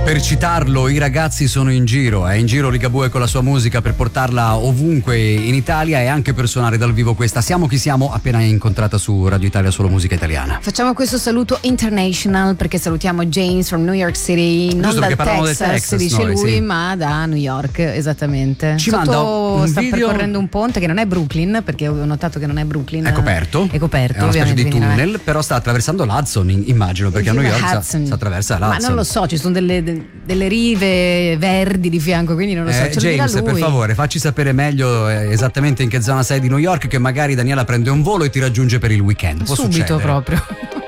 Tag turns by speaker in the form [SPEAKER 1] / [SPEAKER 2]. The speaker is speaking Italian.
[SPEAKER 1] Per citarlo, i ragazzi sono in giro, è in giro Ligabue con la sua musica per portarla ovunque in Italia e anche per suonare dal vivo questa Siamo chi siamo, appena incontrata su Radio Italia Solo Musica Italiana.
[SPEAKER 2] Facciamo questo saluto international perché salutiamo James from New York City, non dal Texas, dice
[SPEAKER 1] noi,
[SPEAKER 2] lui,
[SPEAKER 1] sì,
[SPEAKER 2] ma da New York, esattamente.
[SPEAKER 1] Ci manda un
[SPEAKER 2] sta
[SPEAKER 1] video...
[SPEAKER 2] percorrendo un ponte che non è Brooklyn, perché ho notato che non è Brooklyn.
[SPEAKER 1] È coperto.
[SPEAKER 2] È coperto,
[SPEAKER 1] è una specie
[SPEAKER 2] ovviamente,
[SPEAKER 1] di tunnel, però sta attraversando l'Hudson, immagino, perché a New York si attraversa l'Hudson.
[SPEAKER 2] Ma non lo so, ci sono delle rive verdi di fianco, quindi non lo so.
[SPEAKER 1] James, per favore, facci sapere meglio esattamente in che zona sei di New York, che magari Daniela prende un volo e ti raggiunge per il weekend. Può
[SPEAKER 2] subito
[SPEAKER 1] succedere.
[SPEAKER 2] Proprio.